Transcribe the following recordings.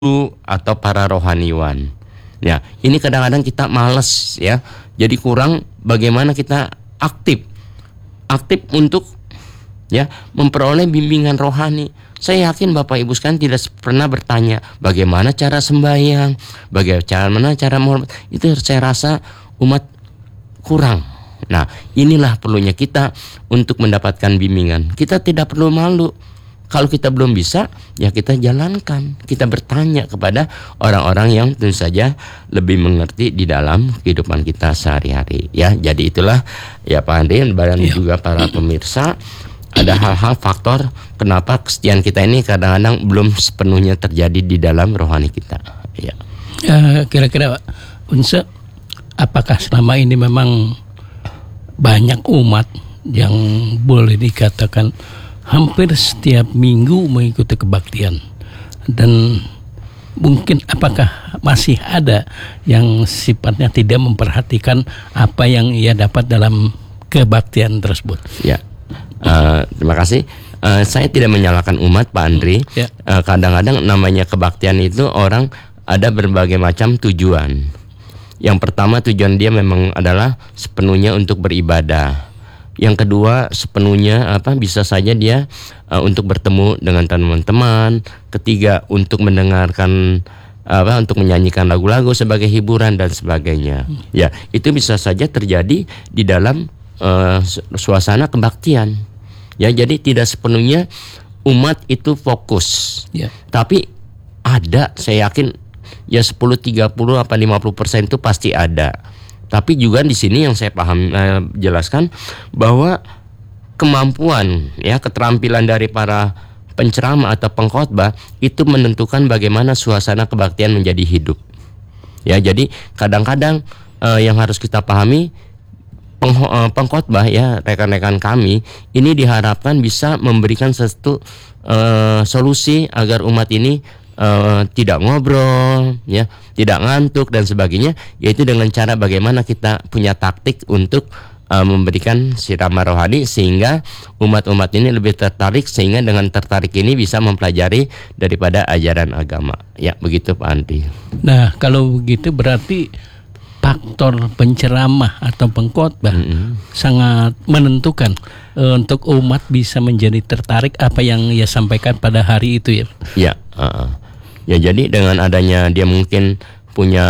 atau para rohaniwan. Ya, ini kadang-kadang kita males ya. Jadi kurang bagaimana kita aktif untuk ya memperoleh bimbingan rohani. Saya yakin Bapak Ibu sekalian tidak pernah bertanya bagaimana cara sembahyang, bagaimana cara menghormat. Itu saya rasa umat kurang. Nah, inilah perlunya kita untuk mendapatkan bimbingan. Kita tidak perlu malu. Kalau kita belum bisa, ya kita jalankan. Kita bertanya kepada orang-orang yang tentu saja lebih mengerti di dalam kehidupan kita sehari-hari. Ya, jadi itulah ya Pak Andri dan juga para pemirsa. Ada hal-hal faktor kenapa kesetiaan kita ini kadang-kadang belum sepenuhnya terjadi di dalam rohani kita. Ya. Kira-kira Unse, apakah selama ini memang banyak umat yang boleh dikatakan hampir setiap minggu mengikuti kebaktian, dan mungkin apakah masih ada yang sifatnya tidak memperhatikan apa yang ia dapat dalam kebaktian tersebut? Ya, terima kasih. Saya tidak menyalahkan umat, Pak Andri. Ya. Kadang-kadang namanya kebaktian itu orang ada berbagai macam tujuan. Yang pertama, tujuan dia memang adalah sepenuhnya untuk beribadah. Yang kedua, sepenuhnya bisa saja dia untuk bertemu dengan teman-teman. Ketiga, untuk mendengarkan untuk menyanyikan lagu-lagu sebagai hiburan dan sebagainya. Ya, itu bisa saja terjadi di dalam suasana kebaktian. Ya, jadi tidak sepenuhnya umat itu fokus. Ya. Tapi ada, saya yakin ya 10, 30 apa 50% itu pasti ada. Tapi juga di sini yang saya jelaskan bahwa kemampuan ya keterampilan dari para penceramah atau pengkhotbah itu menentukan bagaimana suasana kebaktian menjadi hidup. Ya, jadi kadang-kadang yang harus kita pahami, pengkhotbah ya rekan-rekan kami ini diharapkan bisa memberikan satu solusi agar umat ini tidak ngobrol, ya, tidak ngantuk dan sebagainya, yaitu dengan cara bagaimana kita punya taktik untuk memberikan siraman rohani sehingga umat-umat ini lebih tertarik, sehingga dengan tertarik ini bisa mempelajari daripada ajaran agama. Ya, begitu Pak Andri. Nah, kalau begitu berarti faktor penceramah atau pengkhotbah sangat menentukan untuk umat bisa menjadi tertarik apa yang ia sampaikan pada hari itu ya. Ya, ya, jadi dengan adanya dia mungkin punya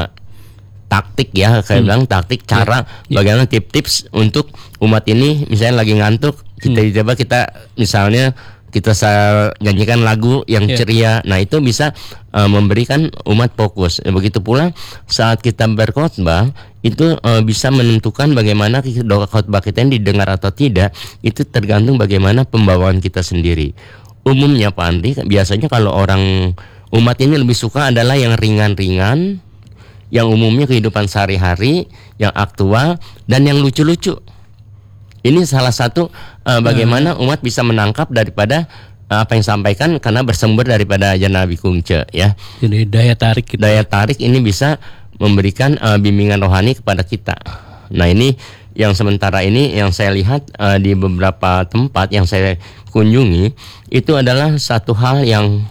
taktik ya, saya bilang taktik, cara bagaimana tips-tips untuk umat ini misalnya lagi ngantuk, kita misalnya kita nyanyikan lagu yang ceria. Nah, itu bisa memberikan umat fokus. Begitu pula saat kita berkhotbah itu bisa menentukan bagaimana khotbah kita ini didengar atau tidak. Itu tergantung bagaimana pembawaan kita sendiri. Umumnya Pak Andri, biasanya kalau orang umat ini lebih suka adalah yang ringan-ringan, yang umumnya kehidupan sehari-hari, yang aktual, dan yang lucu-lucu. Ini salah satu bagaimana umat bisa menangkap daripada apa yang disampaikan karena bersumber daripada ajaran Nabi Kungce ya. Jadi daya tarik gitu. Daya tarik ini bisa memberikan bimbingan rohani kepada kita. Nah, ini yang sementara ini yang saya lihat di beberapa tempat yang saya kunjungi itu adalah satu hal yang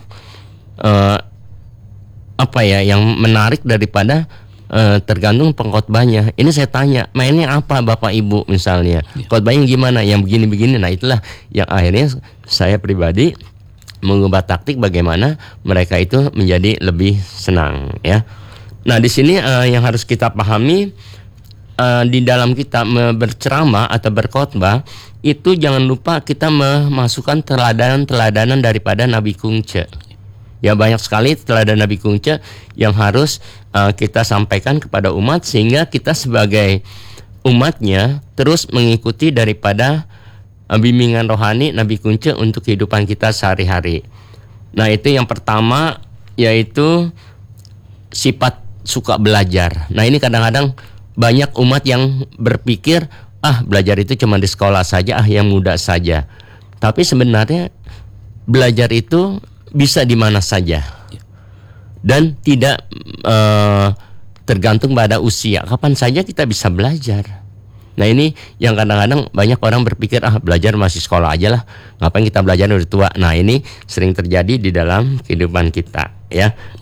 yang menarik daripada tergantung pengkhotbahnya. Ini saya tanya, mainnya apa Bapak Ibu misalnya? Khotbahnya gimana? Yang begini-begini. Nah, itulah yang akhirnya saya pribadi mengubah taktik bagaimana mereka itu menjadi lebih senang ya. Nah, di sini yang harus kita pahami di dalam kita berceramah atau berkhotbah itu jangan lupa kita memasukkan teladanan-teladanan daripada Nabi Kungce. Ya, banyak sekali teladan Nabi Kungce yang harus kita sampaikan kepada umat sehingga kita sebagai umatnya terus mengikuti daripada bimbingan rohani Nabi Kungce untuk kehidupan kita sehari-hari. Nah, itu yang pertama, yaitu sifat suka belajar. Nah, ini kadang-kadang banyak umat yang berpikir belajar itu cuma di sekolah saja, yang mudah saja. Tapi sebenarnya belajar itu bisa di mana saja dan tidak tergantung pada usia. Kapan saja kita bisa belajar. Nah, ini yang kadang-kadang banyak orang berpikir belajar masih sekolah aja lah, ngapain kita belajar udah tua. Nah, ini sering terjadi di dalam kehidupan kita ya.